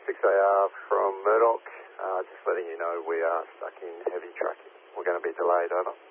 6AR from Murdoch. Just letting you know we are stuck in heavy traffic. We're going to be delayed, over.